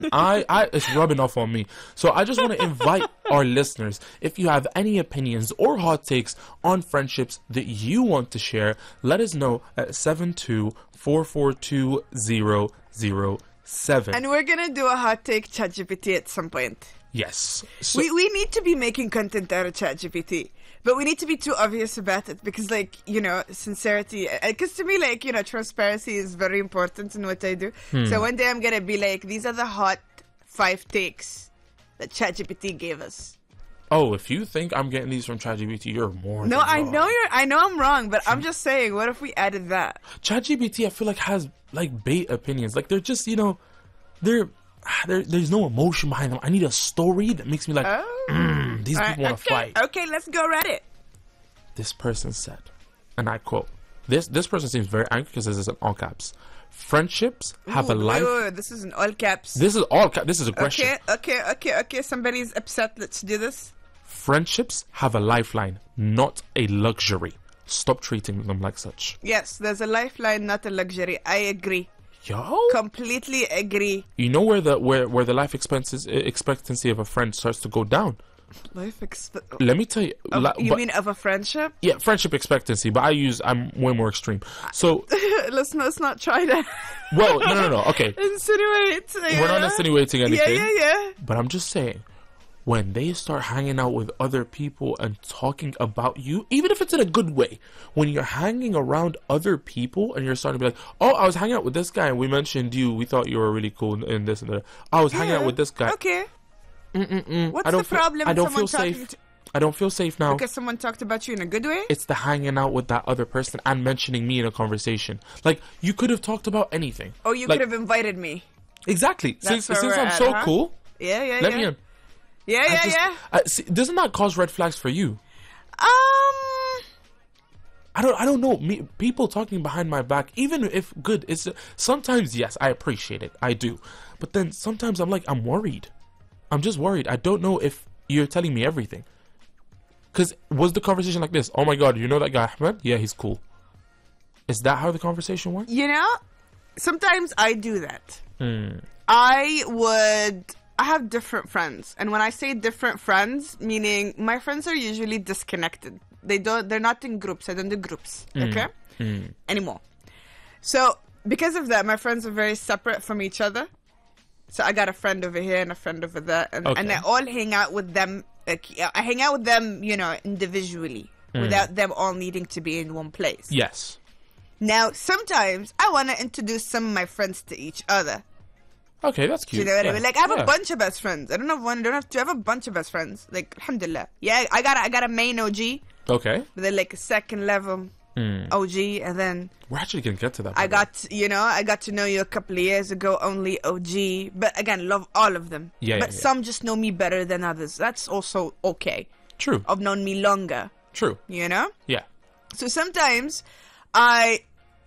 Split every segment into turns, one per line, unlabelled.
It's rubbing off on me. So I just want to invite our listeners, if you have any opinions or hot takes on friendships that you want to share, let us know at 72442007.
And we're gonna do a hot take ChatGPT at some point.
Yes. So,
We need to be making content out of ChatGPT. But we need to be too obvious about it because, like, you know, sincerity. Because to me, like, you know, transparency is very important in what I do. So one day I'm going to be like, these are the hot 5 takes that ChatGPT gave us.
oh, if you think I'm getting these from ChatGPT, you're more
No,
than
I
wrong.
know I know I'm wrong, but I'm just saying, what if we added that?
ChatGPT, I feel like, has like bait opinions. Like, they're just, you know, there's no emotion behind them. I need a story that makes me like, these people want to fight.
Okay, let's go Reddit.
This person said, and I quote, this person seems very angry because this is in all caps. Friendships have a life.
Wait, this is in all caps.
This is all caps. This is aggression.
Okay. Somebody's upset. Let's do this.
Friendships have a lifeline, not a luxury. Stop treating them like such.
Yes, there's a lifeline, not a luxury. I agree.
Yo,
Completely agree.
you know where the life expectancy of a friend starts to go down. Let me tell you.
You mean of a friendship?
Yeah, friendship expectancy, but I'm way more extreme. So,
let's not try that.
well, no. Okay,
Insinuate.
we're not insinuating anything.
Yeah.
But I'm just saying, when they start hanging out with other people and talking about you, even if it's in a good way, when you're hanging around other people and you're starting to be like, oh, I was hanging out with this guy and we mentioned you, we thought you were really cool in this and that. I was hanging out with this guy.
Okay. What's
I don't
the problem?
I don't
someone
feel
talking
safe. I don't feel safe now.
Because someone talked about you in a good way?
It's the hanging out with that other person and mentioning me in a conversation. Like, you could have talked about anything.
Oh, you
Like,
could have invited me.
Exactly.
That's
Since
where we're
I'm
at,
so
huh?
cool,
Yeah.
let me in.
Yeah.
See, doesn't that cause red flags for you? I don't know. People talking behind my back, even if good, it's sometimes, yes, I appreciate it. I do. But then sometimes I'm worried. I'm just worried. I don't know if you're telling me everything. Because was the conversation like this? Oh my God, you know that guy Ahmed? Yeah, he's cool. Is that how the conversation went?
You know, sometimes I do that. I have different friends. And when I say different friends, meaning my friends are usually disconnected. They're not in groups. I don't do groups. Okay? Anymore. So because of that, my friends are very separate from each other. So I got a friend over here and a friend over there. And I all hang out with them. I hang out with them, you know, individually. Without them all needing to be in one place.
Yes.
Now, sometimes I want to introduce some of my friends to each other.
Okay, that's
Do
cute.
you know what I mean? Like, I have
Yeah.
a bunch of best friends. I don't have one. Don't have two. I have a bunch of best friends. Like, alhamdulillah. Yeah, I got a main OG.
Okay.
But then, like, a second level OG. And then
We're actually going to get to that.
I got to know you a couple of years ago, only OG. But again, love all of them.
Yeah,
But
yeah.
some just know me better than others. That's also okay.
True.
I've known me longer,
True.
you know?
Yeah.
So sometimes I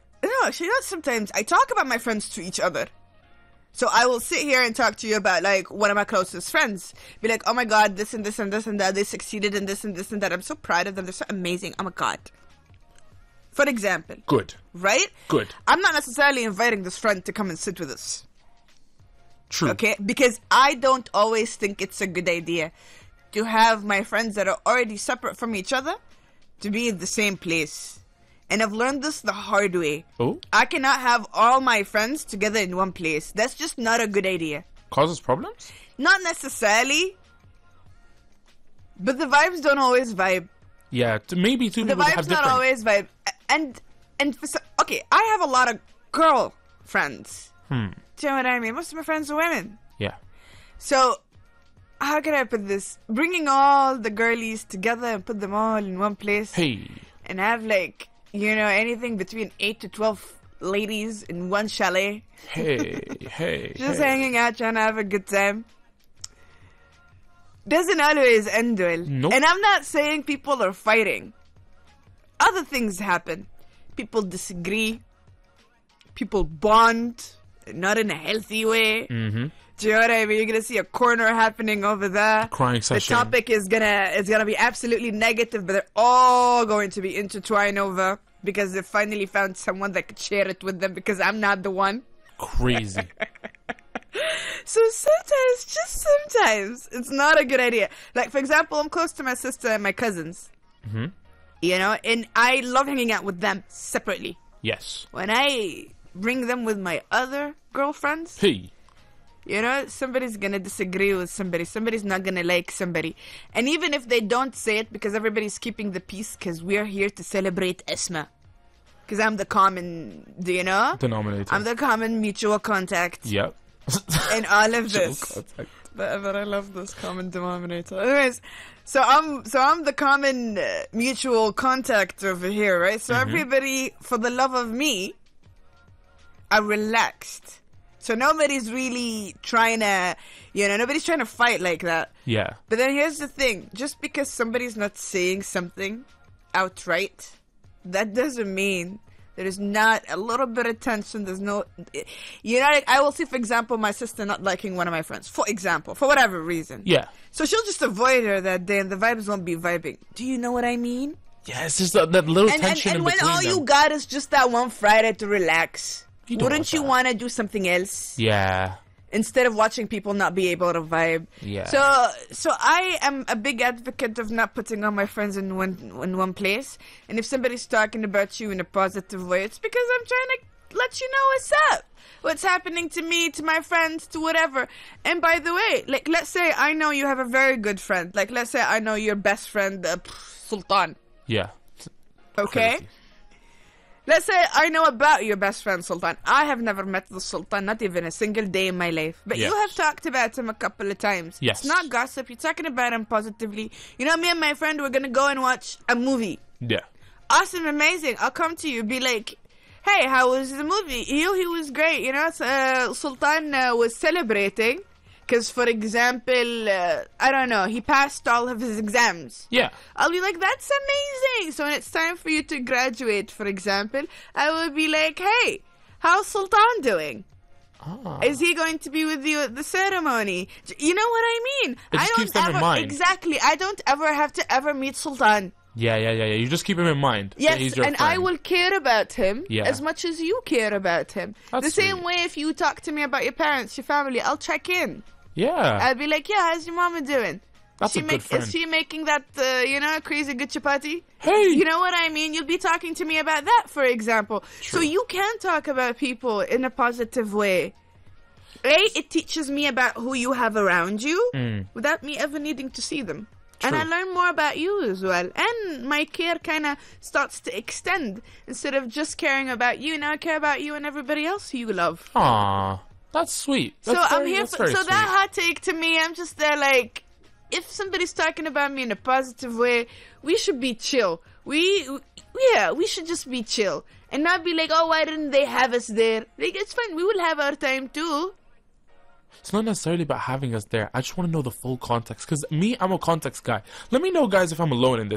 talk about my friends to each other. So I will sit here and talk to you about, like, one of my closest friends. Be like, oh my God, this and this and this and that. They succeeded in this and this and that. I'm so proud of them. They're so amazing. Oh my God. For example.
Good.
Right?
Good.
I'm not necessarily inviting this friend to come and sit with us.
True.
Okay? Because I don't always think it's a good idea to have my friends that are already separate from each other to be in the same place. And I've learned this the hard way.
Oh?
I cannot have all my friends together in one place. That's just not a good idea.
Causes problems?
Not necessarily. But the vibes don't always vibe.
Yeah, maybe two
The
people have
vibes not
different...
always vibe. And okay, I have a lot of girl friends. Do you know what I mean? Most of my friends are women.
Yeah.
So, how can I put this? Bringing all the girlies together and put them all in one place.
Hey.
And have, like, you know, anything between 8 to 12 ladies in one chalet.
Hey.
Just hanging out, trying to have a good time. Doesn't always end well.
Nope.
And I'm not saying people are fighting. Other things happen. People disagree. People bond. Not in a healthy way.
Mm-hmm.
Do you know what I mean? You're gonna see a corner happening over there.
Crying session.
The topic is gonna be absolutely negative, but they're all going to be intertwined over because they finally found someone that could share it with them. Because I'm not the one.
Crazy.
So sometimes, just sometimes, it's not a good idea. Like, for example, I'm close to my sister and my cousins.
Mm-hmm.
You know, and I love hanging out with them separately.
Yes.
When I bring them with my other girlfriends,
Hey.
you know, somebody's gonna disagree with somebody. Somebody's not gonna like somebody. And even if they don't say it, because everybody's keeping the peace, because we're here to celebrate Esma. Because I'm the common, do you know?
Denominator.
I'm the common mutual contact
Yep.
in all of this.
Contact.
But I love this common denominator. Anyways, so I'm the common mutual contact over here, right? So everybody, for the love of me, are relaxed. So nobody's really trying to, nobody's trying to fight like that.
Yeah.
But then here's the thing. Just because somebody's not saying something outright, that doesn't mean there is not a little bit of tension. There's no, like I will see, for example, my sister not liking one of my friends, for example, for whatever reason.
Yeah.
So she'll just avoid her that day and the vibes won't be vibing. Do you know what I mean?
Yeah, it's just that little tension
And
in
when
between
all
them.
you got is just that one Friday to relax,
You don't
wouldn't
want
you
that.
want to do something else?
Yeah.
Instead of watching people not be able to vibe.
Yeah.
So I am a big advocate of not putting all my friends in one place. And if somebody's talking about you in a positive way, it's because I'm trying to let you know what's up. What's happening to me, to my friends, to whatever. And by the way, like, let's say I know you have a very good friend. Like, let's say I know your best friend, Sultan.
Yeah.
Okay?
Crazy.
Let's say I know about your best friend, Sultan. I have never met the Sultan, not even a single day in my life. But
Yes.
you have talked about him a couple of times.
Yes.
It's not gossip. You're talking about him positively. You know, me and my friend, we're going to go and watch a movie.
Yeah.
Awesome, amazing. I'll come to you, be like, hey, how was the movie? He was great. You know, Sultan was celebrating. Because, for example, I don't know, he passed all of his exams.
Yeah.
I'll be like, that's amazing. So when it's time for you to graduate, for example, I will be like, hey, how's Sultan doing?
Ah.
Is he going to be with you at the ceremony? You know what I mean?
It just keeps them in mind.
Exactly. I don't ever have to ever meet Sultan.
Yeah. You just keep him in mind. that
Yes,
he's your
and
friend.
I will care about him
Yeah.
as much as you care about him.
That's
the same
sweet.
way if you talk to me about your parents, your family, I'll check in.
Yeah.
I'll be like, yeah, how's your mama doing?
That's a good friend.
Is she making that, crazy good chapati?
Hey!
You know what I mean? You'll be talking to me about that, for example.
True.
So you can talk about people in a positive way. It teaches me about who you have around you without me ever needing to see them. And I
True.
learn more about you as well. And my care kind of starts to extend. Instead of just caring about you, now I care about you and everybody else who you love.
Aw. That's sweet. That's
So I'm
very-
here
that's
for
very
that
sweet.
hot take to me. I'm just there like, if somebody's talking about me in a positive way, we should be chill. We should just be chill and not be like, oh, why didn't they have us there? Like, it's fine. We will have our time too.
It's not necessarily about having us there. I just want to know the full context. Because me, I'm a context guy. Let me know, guys, if I'm alone in this.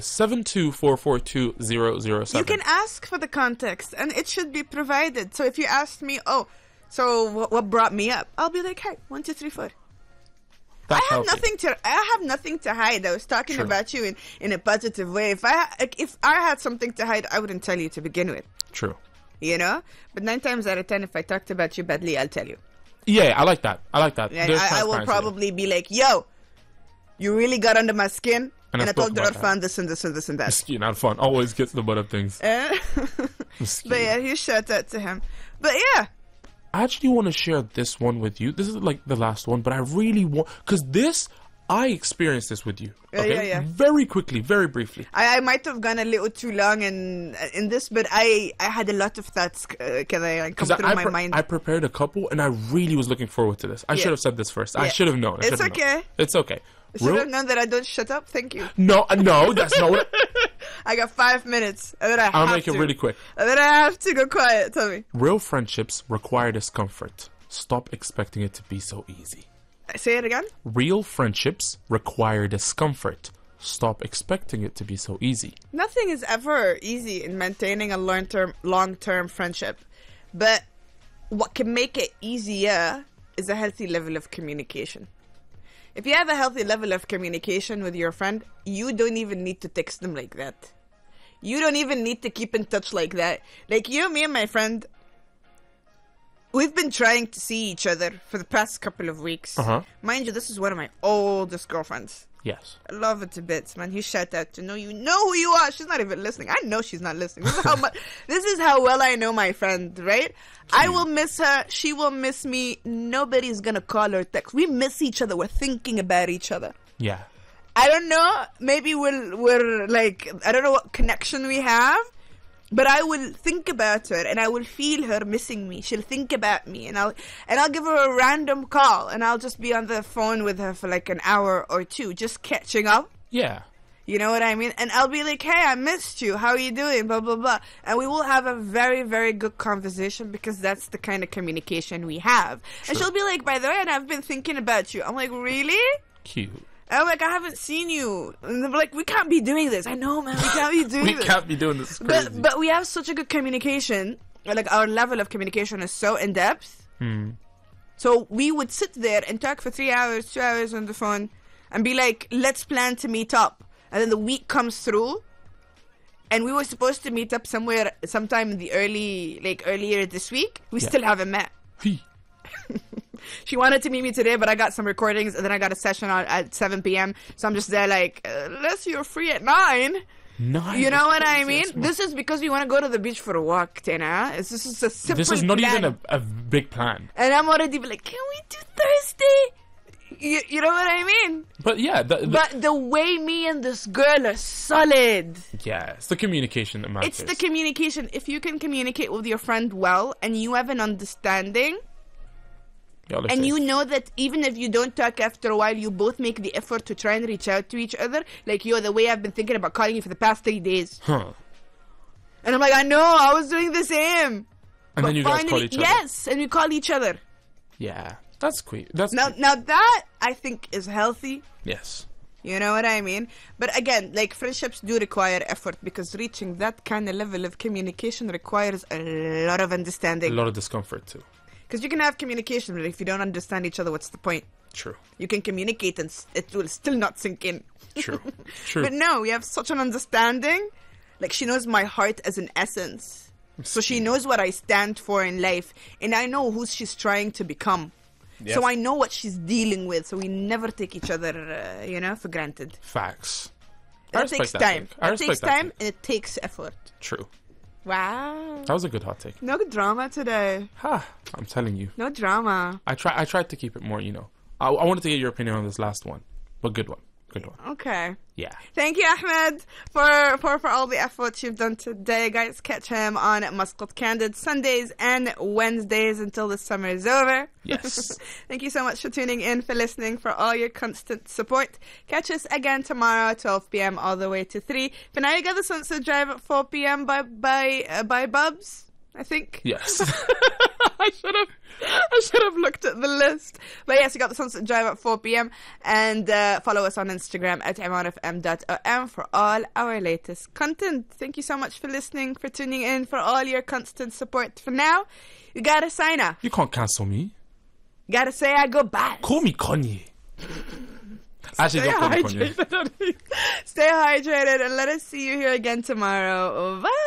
724420007.
You can ask for the context, and it should be provided. So if you asked me, oh, so what brought me up? I'll be like, hey, 1, 2, 3, 4.
That's
I have
healthy.
nothing to hide. I was talking
True.
about you in a positive way. If I had something to hide, I wouldn't tell you to begin with.
True.
You know? But 9 times out of 10, if I talked about you badly, I'll tell you.
Yeah, I like that. I like that.
Yeah,
There's
I will
transparency.
probably be like, yo, you really got under my skin,
And I
and I
spoke
told
about
Irfan this and this and this and that.
Miskin, not fun. Always gets the butt of things. Miskin.
But yeah, huge shout out to him. But yeah,
I actually want to share this one with you. This is like the last one, but I really want... Because I experienced this with you. Okay?
Yeah.
Very quickly, very briefly.
I might have gone a little too long in this, but I had a lot of thoughts come through my mind.
I prepared a couple, and I really was looking forward to this. I should have said this first. I
Yeah.
should have known.
It's okay.
It's okay.
Should have known that I don't shut up. Thank you.
No, that's not what...
I got 5 minutes, and then
I'll make it really quick.
And then I have to go quiet. Tell me.
Real friendships require discomfort. Stop expecting it to be so easy.
Say it again.
Real friendships require discomfort. Stop expecting it to be so easy.
Nothing is ever easy in maintaining a long-term friendship. But what can make it easier is a healthy level of communication. If you have a healthy level of communication with your friend, you don't even need to text them like that. You don't even need to keep in touch like that. Like, me and my friend, we've been trying to see each other for the past couple of weeks. Mind you, this is one of my oldest girlfriends.
Yes.
I love it to bits, man. Huge shout out to know you know who you are. She's not even listening. I know she's not listening. This is how much. This is how well I know my friend, right? I will miss her. She will miss me. Nobody's gonna call or text. We miss each other. We're thinking about each other.
Yeah.
I don't know. Maybe we're like, I don't know what connection we have, but I will think about her and I will feel her missing me. She'll think about me and I'll give her a random call and I'll just be on the phone with her for like an hour or two, just catching up.
Yeah.
You know what I mean? And I'll be like, hey, I missed you. How are you doing? Blah, blah, blah. And we will have a very, very good conversation because that's the kind of communication we have.
Sure.
And she'll be like, by the way, and I've been thinking about you. I'm like, really?
Cute.
I'm like, I haven't seen you. And they're like, we can't be doing this. I know, man. We can't be doing this.
We can't be doing this. Crazy.
But we have such a good communication. Like, our level of communication is so in-depth. So we would sit there and talk for 3 hours, 2 hours on the phone and be like, let's plan to meet up. And then the week comes through. And we were supposed to meet up sometime in the earlier this week. We still haven't met. She wanted to meet me today, but I got some recordings, and then I got a session at 7 p.m. So I'm just there like, unless you're free at 9. You know what I mean? This is because we want to go to the beach for a walk, Tina. This is a simple
This is not
plan.
even a big plan.
And I'm already like, can we do Thursday? You know what I mean?
But yeah.
But the way me and this girl are solid.
Yeah, it's the communication that matters.
It's the communication. If you can communicate with your friend well, and you have an understanding... And you know that even if you don't talk after a while, you both make the effort to try and reach out to each other. Like, yo, the way I've been thinking about calling you for the past 3 days.
Huh.
And I'm like, I know, I was doing the same.
And then you guys call each other.
Yes, and we call each other.
Yeah, that's sweet. Now
that, I think, is healthy.
Yes.
You know what I mean? But again, like, friendships do require effort because reaching that kind of level of communication requires a lot of understanding.
A lot of discomfort, too.
Because you can have communication, but if you don't understand each other, what's the point?
True.
You can communicate and it will still not sink in.
True.
But no, we have such an understanding. Like, she knows my heart as an essence. So she knows what I stand for in life. And I know who she's trying to become. Yes. So I know what she's dealing with. So we never take each other, for granted.
Facts.
It takes time. It takes time and it takes effort.
True.
Wow.
That was a good hot take.
No drama today.
I'm telling you.
No drama.
I tried to keep it more, I wanted to get your opinion on this last one. But good one. Good one.
Okay.
Yeah.
Thank you, Ahmed, for all the efforts you've done today. Guys, catch him on Muscat Candid Sundays and Wednesdays until the summer is over.
Yes.
Thank you so much for tuning in, for listening, for all your constant support. Catch us again tomorrow at 12 p.m. all the way to 3. For now, you got the Sunset Drive at 4 p.m. by Bubs, I think.
Yes.
I should have looked at the list. But yes, you got the Sunset Drive at 4 p.m. And follow us on Instagram at imanfm.om for all our latest content. Thank you so much for listening, for tuning in, for all your constant support. For now, you gotta sign off.
You can't cancel me.
Gotta say I goodbye.
Call me Kanye. Actually, don't call me Kanye.
Stay hydrated and let us see you here again tomorrow. Bye.